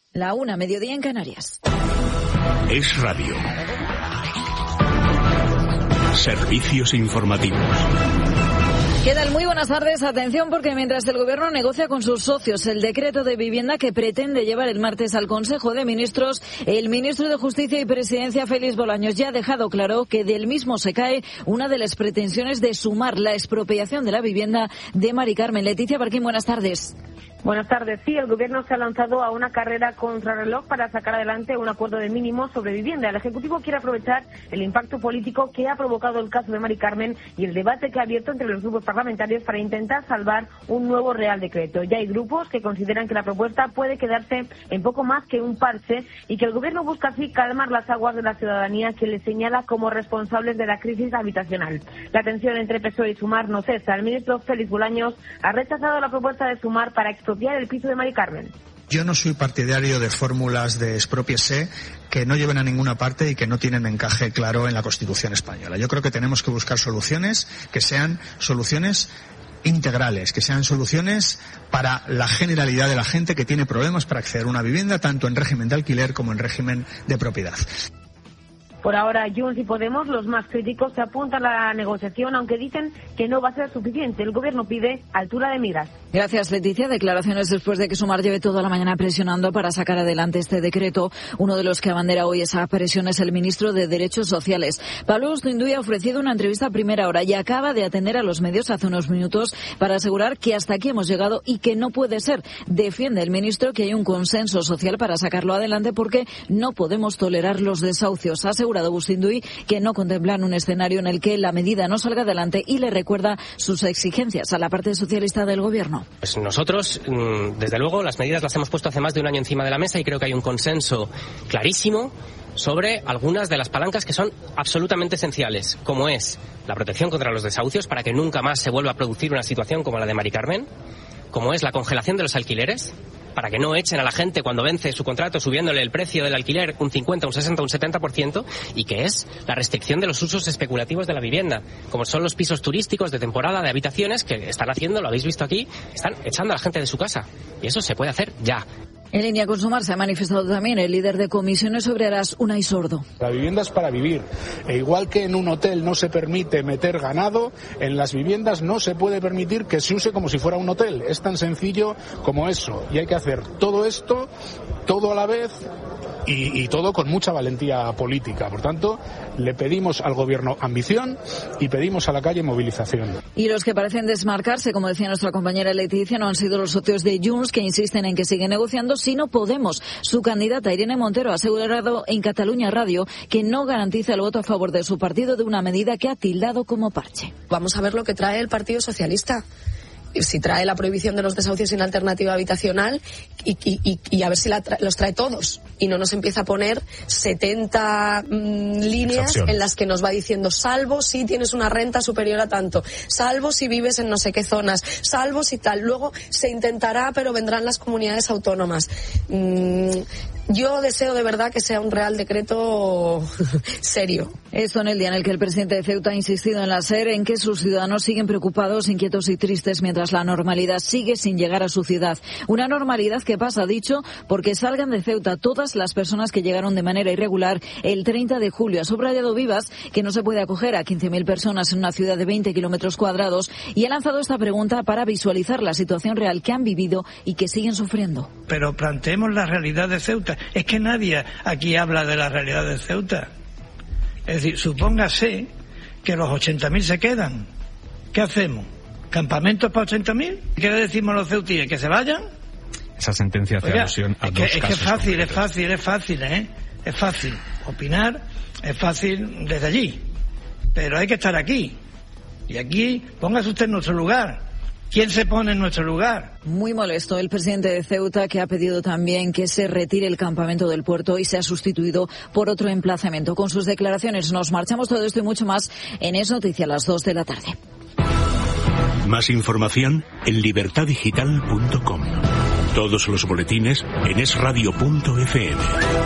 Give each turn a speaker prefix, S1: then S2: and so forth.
S1: La 1, mediodía en Canarias.
S2: Es Radio. Servicios informativos.
S1: ¿Qué tal? Muy buenas tardes. Atención, porque mientras el Gobierno negocia con sus socios el decreto de vivienda que pretende llevar el martes al Consejo de Ministros, el ministro de Justicia y Presidencia, Félix Bolaños, ya ha dejado claro que del mismo se cae una de las pretensiones de sumar la expropiación de la vivienda de Mari Carmen. Leticia Barquín, buenas tardes.
S3: Buenas tardes. Sí, el Gobierno se ha lanzado a una carrera contrarreloj para sacar adelante un acuerdo de mínimos sobre vivienda. El Ejecutivo quiere aprovechar el impacto político que ha provocado el caso de Mari Carmen y el debate que ha abierto entre los grupos parlamentarios para intentar salvar un nuevo Real Decreto. Ya hay grupos que consideran que la propuesta puede quedarse en poco más que un parche y que el Gobierno busca así calmar las aguas de la ciudadanía que le señala como responsables de la crisis habitacional. La tensión entre PSOE y Sumar no cesa. El ministro Félix Bolaños ha rechazado la propuesta de Sumar para expropiar el piso de Mari Carmen.
S4: Yo no soy partidario de fórmulas de expropiese que no lleven a ninguna parte y que no tienen encaje claro en la Constitución española. Yo creo que tenemos que buscar soluciones que sean soluciones integrales, que sean soluciones para la generalidad de la gente que tiene problemas para acceder a una vivienda, tanto en régimen de alquiler como en régimen de propiedad.
S3: Por ahora, Junts y Podemos, los más críticos, se apuntan a la negociación, aunque dicen que no va a ser suficiente. El Gobierno pide altura de miras.
S1: Gracias, Leticia. Declaraciones después de que Sumar lleve toda la mañana presionando para sacar adelante este decreto. Uno de los que abandera hoy esa presión es el ministro de Derechos Sociales. Pablo Ostoinduy ha ofrecido una entrevista a primera hora y acaba de atender a los medios hace unos minutos para asegurar que hasta aquí hemos llegado y que no puede ser. Defiende el ministro que hay un consenso social para sacarlo adelante porque no podemos tolerar los desahucios. Ha asegurado Ostoinduy que no contemplan un escenario en el que la medida no salga adelante y le recuerda sus exigencias a la parte socialista del Gobierno.
S5: Pues nosotros, desde luego, las medidas las hemos puesto hace más de un año encima de la mesa y creo que hay un consenso clarísimo sobre algunas de las palancas que son absolutamente esenciales, como es la protección contra los desahucios para que nunca más se vuelva a producir una situación como la de Mari Carmen, como es la congelación de los alquileres, para que no echen a la gente cuando vence su contrato subiéndole el precio del alquiler un 50, un 60, un 70%, y que es la restricción de los usos especulativos de la vivienda, como son los pisos turísticos de temporada de habitaciones que están haciendo, lo habéis visto aquí, están echando a la gente de su casa. Y eso se puede hacer ya.
S1: En línea con Sumar se ha manifestado también el líder de Comisiones Obreras, Unai Sordo.
S6: La vivienda es para vivir. E igual que en un hotel no se permite meter ganado, en las viviendas no se puede permitir que se use como si fuera un hotel. Es tan sencillo como eso. Y hay que hacer todo esto, todo a la vez y todo con mucha valentía política. Por tanto, le pedimos al Gobierno ambición y pedimos a la calle movilización.
S1: Y los que parecen desmarcarse, como decía nuestra compañera Leticia, no han sido los socios de Junts, que insisten en que siguen negociando, sino Podemos. Su candidata, Irene Montero, ha asegurado en Cataluña Radio que no garantiza el voto a favor de su partido de una medida que ha tildado como parche.
S7: Vamos a ver lo que trae el Partido Socialista. Si trae la prohibición de los desahucios sin alternativa habitacional y a ver si los trae todos y no nos empieza a poner 70 líneas en las que nos va diciendo salvo si tienes una renta superior a tanto, salvo si vives en no sé qué zonas, salvo si tal. Luego se intentará, pero vendrán las comunidades autónomas. Yo deseo de verdad que sea un Real Decreto serio.
S1: Esto en el día en el que el presidente de Ceuta ha insistido en la SER en que sus ciudadanos siguen preocupados, inquietos y tristes mientras la normalidad sigue sin llegar a su ciudad. Una normalidad que pasa, dicho, porque salgan de Ceuta todas las personas que llegaron de manera irregular el 30 de julio. Ha subrayado Vivas que no se puede acoger a 15.000 personas en una ciudad de 20 kilómetros cuadrados y ha lanzado esta pregunta para visualizar la situación real que han vivido y que siguen sufriendo.
S8: Pero planteemos la realidad de Ceuta. Es que nadie aquí habla de la realidad de Ceuta. Es decir, supóngase que los 80.000 se quedan. ¿Qué hacemos? ¿Campamentos para 80.000? ¿Qué le decimos a los ceutíes? ¿Que se vayan?
S9: Esa sentencia hace alusión a dos casos.
S8: Es fácil, ¿eh? Es fácil. Opinar es fácil desde allí. Pero hay que estar aquí. Y aquí, póngase usted en nuestro lugar. ¿Quién se pone en nuestro lugar?
S1: Muy molesto el presidente de Ceuta, que ha pedido también que se retire el campamento del puerto y sea sustituido por otro emplazamiento. Con sus declaraciones nos marchamos. Todo esto y mucho más en Es Noticia a las 2 de la tarde.
S2: Más información en libertadigital.com. Todos los boletines en esradio.fm.